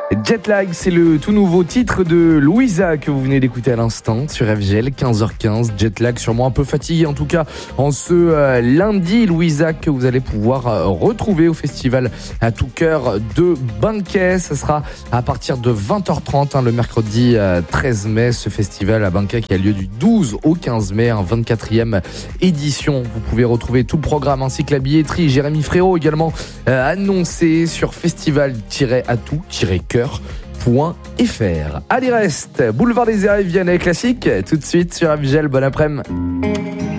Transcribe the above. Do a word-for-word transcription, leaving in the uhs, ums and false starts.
Jetlag, c'est le tout nouveau titre de Louisa que vous venez d'écouter à l'instant sur F G L, quinze heures quinze. Jetlag, sûrement un peu fatigué en tout cas en ce euh, lundi. Louisa que vous allez pouvoir euh, retrouver au festival à tout cœur de Banquet. Ça sera à partir de vingt heures trente hein, le mercredi euh, treize mai. Ce festival à Banquet qui a lieu du douze au quinze mai, hein, vingt-quatrième édition. Vous pouvez retrouver tout le programme ainsi que la billetterie. Jérémy Frérot également euh, annoncé sur festival-atout-cœur point f r. Allez, reste Boulevard des Airs et Vianney classique tout de suite sur F G L. Bon après-midi.